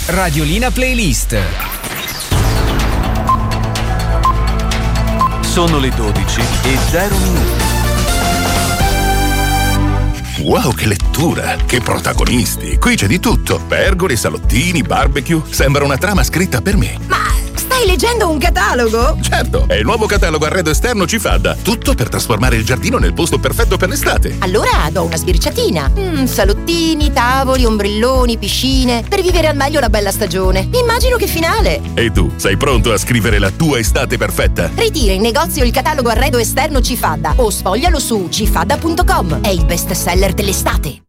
Radiolina Playlist. Sono le 12:00. Wow, che lettura! Che protagonisti! Qui c'è di tutto. Pergole, salottini, barbecue. Sembra una trama scritta per me. Ma stai leggendo un catalogo? Certo, è il nuovo catalogo arredo esterno Cifadda. Tutto per trasformare il giardino nel posto perfetto per l'estate. Allora do una sbirciatina. Salottini, tavoli, ombrelloni, piscine. Per vivere al meglio la bella stagione. Immagino che finale. E tu, sei pronto a scrivere la tua estate perfetta? Ritira in negozio il catalogo arredo esterno Cifadda o sfoglialo su cifadda.com. È il best seller dell'estate.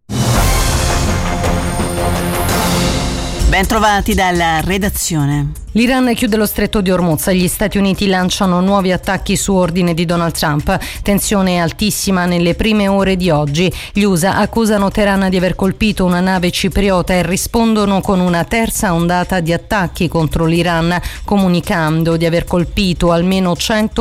Ben trovati dalla redazione. L'Iran chiude lo stretto di Hormuz, gli Stati Uniti lanciano nuovi attacchi su ordine di Donald Trump, tensione altissima nelle prime ore di oggi. Gli USA accusano Teheran di aver colpito una nave cipriota e rispondono con una terza ondata di attacchi contro l'Iran, comunicando di aver colpito almeno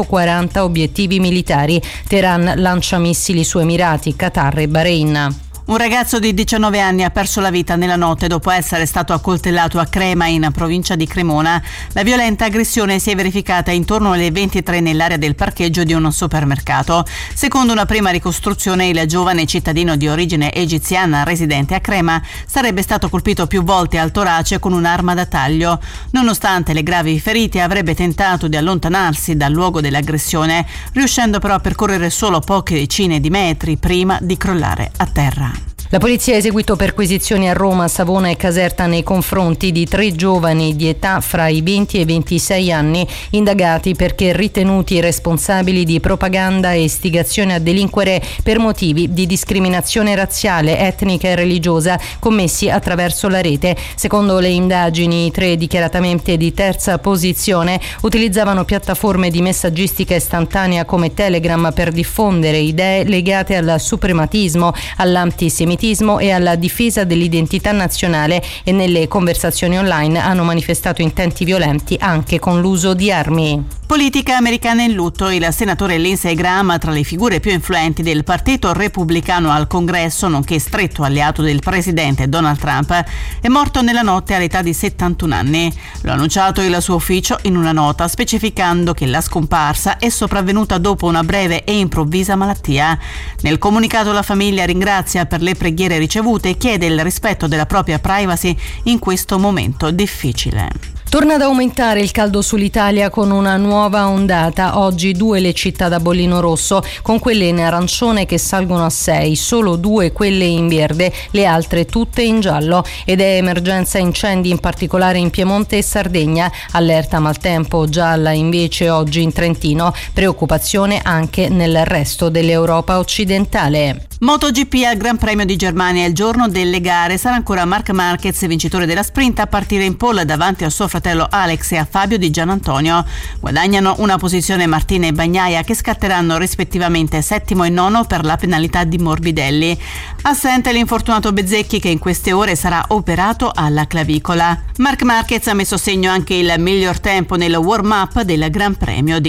140 obiettivi militari. Teheran lancia missili su Emirati, Qatar e Bahrain. Un ragazzo di 19 anni ha perso la vita nella notte dopo essere stato accoltellato a Crema, in provincia di Cremona. La violenta aggressione si è verificata intorno alle 23 nell'area del parcheggio di un supermercato. Secondo una prima ricostruzione, il giovane cittadino di origine egiziana residente a Crema sarebbe stato colpito più volte al torace con un'arma da taglio. Nonostante le gravi ferite, avrebbe tentato di allontanarsi dal luogo dell'aggressione, riuscendo però a percorrere solo poche decine di metri prima di crollare a terra. La polizia ha eseguito perquisizioni a Roma, Savona e Caserta nei confronti di 3 giovani di età fra i 20 e i 26 anni, indagati perché ritenuti responsabili di propaganda e istigazione a delinquere per motivi di discriminazione razziale, etnica e religiosa commessi attraverso la rete. Secondo le indagini, i 3 dichiaratamente di terza posizione utilizzavano piattaforme di messaggistica istantanea come Telegram per diffondere idee legate al suprematismo, all'antisemitismo e alla difesa dell'identità nazionale, e nelle conversazioni online hanno manifestato intenti violenti anche con l'uso di armi. Politica americana in lutto. Il senatore Lindsey Graham, tra le figure più influenti del partito repubblicano al Congresso, nonché stretto alleato del presidente Donald Trump, è morto nella notte all'età di 71 anni. Lo ha annunciato il suo ufficio in una nota, specificando che la scomparsa è sopravvenuta dopo una breve e improvvisa malattia. Nel comunicato la famiglia ringrazia per le preghiere ricevute e chiede il rispetto della propria privacy in questo momento difficile. Torna ad aumentare il caldo sull'Italia con una nuova ondata. Oggi 2 le città da bollino rosso, con quelle in arancione che salgono a 6, solo 2 quelle in verde, le altre tutte in giallo. Ed è emergenza incendi, in particolare in Piemonte e Sardegna. Allerta maltempo gialla invece oggi in Trentino. Preoccupazione anche nel resto dell'Europa occidentale. MotoGP al Gran Premio di Germania. Il giorno delle gare sarà ancora Marc Marquez, vincitore della sprint, a partire in pole davanti a suo fratello Alex e a Fabio Di Giannantonio. Guadagnano una posizione Martina e Bagnaia, che scatteranno rispettivamente 7° e 9° per la penalità di Morbidelli. Assente l'infortunato Bezzecchi, che in queste ore sarà operato alla clavicola. Marc Marquez ha messo segno anche il miglior tempo nel warm-up del Gran Premio di